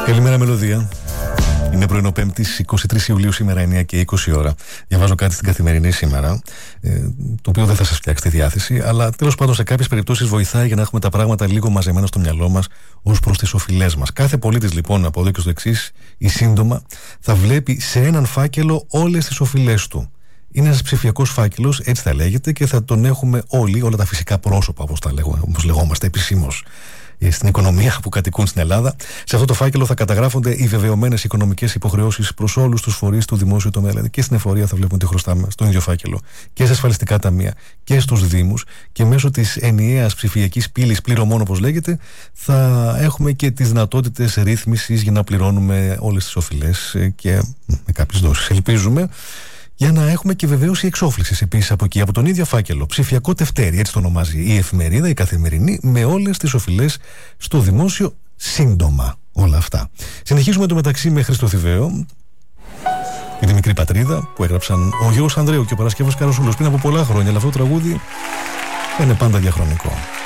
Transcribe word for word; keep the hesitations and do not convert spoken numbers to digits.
Καλημέρα, Μελωδία. Είναι πρωινό Πέμπτης, είκοσι τρεις Ιουλίου, σήμερα εννιά και είκοσι ώρα. Διαβάζω κάτι στην Καθημερινή σήμερα, ε, το οποίο δεν θα σας φτιάξει τη διάθεση, αλλά τέλος πάντων σε κάποιες περιπτώσεις βοηθάει για να έχουμε τα πράγματα λίγο μαζεμένα στο μυαλό μας ως προς τις οφειλές μας. Κάθε πολίτης λοιπόν από εδώ και στο εξής ή σύντομα θα βλέπει σε έναν φάκελο όλες τις οφειλές του. Είναι ένας ψηφιακός φάκελος, έτσι θα λέγεται, και θα τον έχουμε όλοι, όλα τα φυσικά πρόσωπα, όπως, τα λέγω, όπως λεγόμαστε επισήμως στην οικονομία που κατοικούν στην Ελλάδα. Σε αυτό το φάκελο θα καταγράφονται οι βεβαιωμένες οικονομικές υποχρεώσεις προς όλους τους φορείς του δημόσιου τομέα. Δηλαδή και στην εφορία θα βλέπουμε τι χρωστάμε στον ίδιο φάκελο, και σε ασφαλιστικά ταμεία και στους δήμους, και μέσω της ενιαίας ψηφιακής πύλης πληρωμών, όπως λέγεται, θα έχουμε και τις δυνατότητες ρύθμισης για να πληρώνουμε όλες τις οφειλές και με κάποιες δόσεις, ελπίζουμε, για να έχουμε και βεβαίωση εξόφλησης επίσης από εκεί, από τον ίδιο φάκελο. Ψηφιακό τευτέρι, έτσι το ονομάζει η εφημερίδα, η Καθημερινή, με όλες τις οφειλές στο δημόσιο, σύντομα όλα αυτά. Συνεχίζουμε το μεταξύ με Χρήστο Θηβαίο και τη Μικρή Πατρίδα, που έγραψαν ο Γιώργος Ανδρέου και ο Παρασκεύος Καρασούλος πριν από πολλά χρόνια, αλλά αυτό το τραγούδι είναι πάντα διαχρονικό.